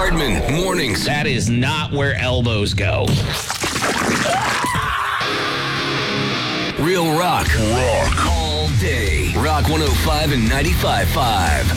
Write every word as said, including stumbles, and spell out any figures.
Hardman, mornings. That is not where elbows go. Real rock. Rock. All day. Rock one oh five and ninety-five point five.